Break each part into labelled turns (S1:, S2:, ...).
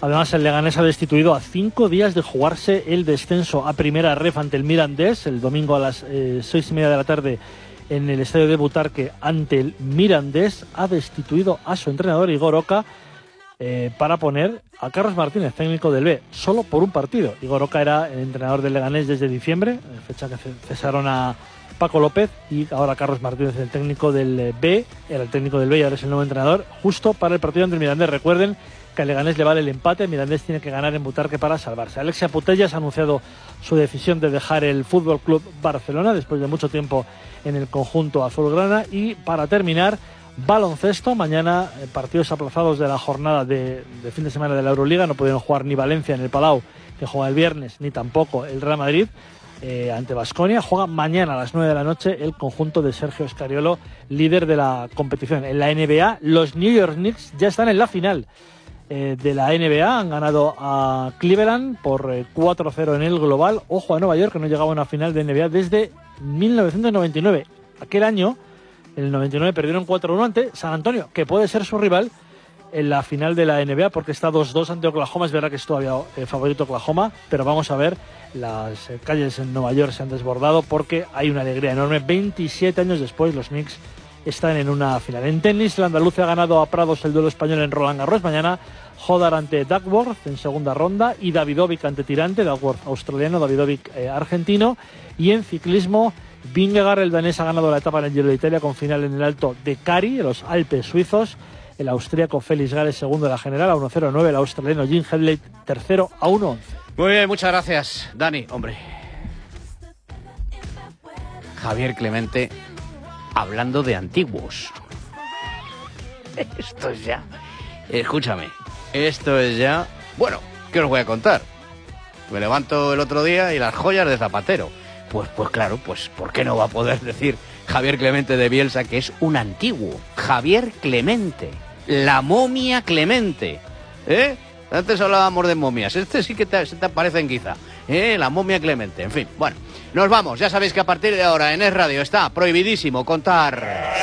S1: Además, el Leganés ha destituido a 5 días de jugarse el descenso a primera ref ante el Mirandés, el domingo a las 6:30 de la tarde en el estadio de Butarque ante el Mirandés. Ha destituido a su entrenador Igor Oca para poner a Carlos Martínez, técnico del B, solo por un partido. Igor Oca era el entrenador del Leganés desde diciembre, fecha que cesaron a Paco López, y ahora Carlos Martínez, el técnico del B, era el técnico del B y ahora es el nuevo entrenador, justo para el partido ante el Mirandés. Recuerden que al Leganés le vale el empate, el Mirandés tiene que ganar en Butarque para salvarse. Alexia Putellas ha anunciado su decisión de dejar el Fútbol Club Barcelona después de mucho tiempo en el conjunto azulgrana. Y para terminar, baloncesto. Mañana partidos aplazados de la jornada de fin de semana de la Euroliga. No pudieron jugar ni Valencia en el Palau, que juega el viernes, ni tampoco el Real Madrid ante Baskonia. Juega mañana a las 9 de la noche el conjunto de Sergio Scariolo, líder de la competición. En la NBA, los New York Knicks ya están en la final de la NBA. Han ganado a Cleveland por 4-0 en el global. Ojo a Nueva York, que no llegaba a una final de NBA desde 1999. Aquel año, en el 99, perdieron 4-1 ante San Antonio, que puede ser su rival en la final de la NBA, porque está 2-2 ante Oklahoma. Es verdad que es todavía favorito Oklahoma, pero vamos a ver, las calles en Nueva York se han desbordado porque hay una alegría enorme. 27 años después, los Knicks están en una final. En tenis, la andaluza ha ganado a Prados el duelo español en Roland Garros. Mañana Hodar ante Duckworth en segunda ronda y Davidovic ante Tirante, Duckworth australiano, Davidovic argentino. Y en ciclismo, Vingegaard, el danés, ha ganado la etapa en el Giro de Italia con final en el Alto de Cari, en los Alpes suizos. El austríaco Félix Gales, segundo de la general, a 1:09. El australiano Jim Headley, tercero, a 1:11.
S2: Muy bien, muchas gracias, Dani. Hombre, Javier Clemente hablando de antiguos. Esto es ya... Escúchame, esto es ya... Bueno, ¿qué os voy a contar? Me levanto el otro día y las joyas de Zapatero. Pues claro, pues ¿por qué no va a poder decir Javier Clemente de Bielsa que es un antiguo? Javier Clemente, la momia Clemente. Antes hablábamos de momias, este sí que se te aparecen quizá. La momia Clemente, en fin. Bueno, nos vamos. Ya sabéis que a partir de ahora en Es Radio está prohibidísimo contar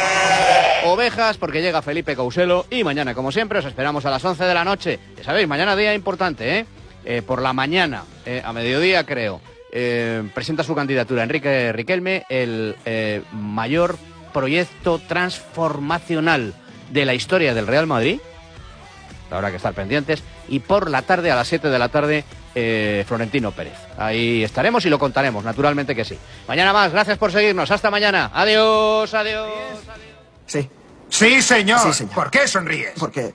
S2: ovejas porque llega Felipe Couselo y mañana, como siempre, os esperamos a las 11 de la noche. Ya sabéis, mañana día importante, por la mañana, a mediodía creo, presenta su candidatura Enrique Riquelme, el mayor proyecto transformacional de la historia del Real Madrid. Habrá que estar pendientes. Y por la tarde, a las 7 de la tarde, Florentino Pérez. Ahí estaremos y lo contaremos, naturalmente que sí. Mañana más, gracias por seguirnos. Hasta mañana. Adiós, adiós.
S3: Sí.
S4: Sí, señor.
S3: Sí, señor.
S4: ¿Por qué sonríes?
S3: Porque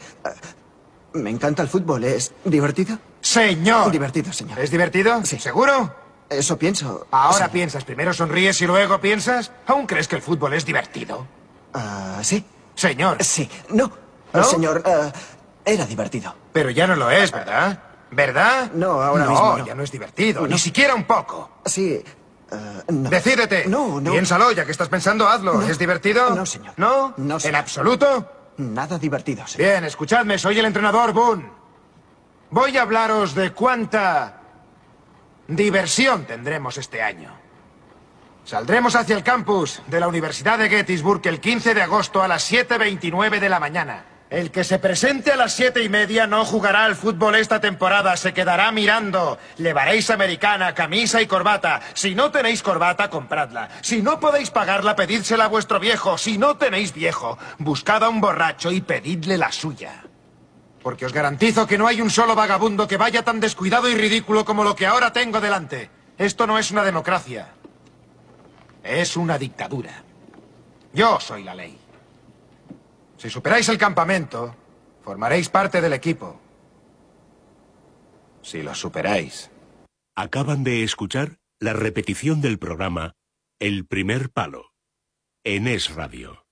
S3: me encanta el fútbol. ¿Es divertido?
S4: Señor.
S3: Divertido, señor.
S4: ¿Es divertido?
S3: Sí.
S4: ¿Seguro?
S3: Eso pienso.
S4: Ahora
S3: sí.
S4: piensas, primero sonríes y luego piensas. ¿Aún crees que el fútbol es divertido?
S3: Sí.
S4: Señor.
S3: Sí. No.
S4: ¿No?
S3: Señor, era divertido.
S4: Pero ya no lo es, ¿verdad? ¿Verdad?
S3: No, ahora mismo no.
S4: Ya no es divertido,
S3: No.
S4: ni siquiera un poco.
S3: Sí. No.
S4: Decídete.
S3: No.
S4: Piénsalo, ya que estás pensando, hazlo.
S3: No.
S4: ¿Es divertido?
S3: No, señor.
S4: ¿No?
S3: No,
S4: ¿En
S3: señor.
S4: absoluto?
S3: Nada divertido, señor.
S4: Bien, escuchadme, soy el entrenador Boone. Voy a hablaros de cuánta diversión tendremos este año. Saldremos hacia el campus de la Universidad de Gettysburg el 15 de agosto a las 7:29 de la mañana. El que se presente a las 7:30 no jugará al fútbol esta temporada, se quedará mirando. Llevaréis americana, camisa y corbata. Si no tenéis corbata, compradla. Si no podéis pagarla, pedídsela a vuestro viejo. Si no tenéis viejo, buscad a un borracho y pedidle la suya. Porque os garantizo que no hay un solo vagabundo que vaya tan descuidado y ridículo como lo que ahora tengo delante. Esto no es una democracia. Es una dictadura. Yo soy la ley. Si superáis el campamento, formaréis parte del equipo. Si lo superáis.
S5: Acaban de escuchar la repetición del programa El primer palo en Es Radio.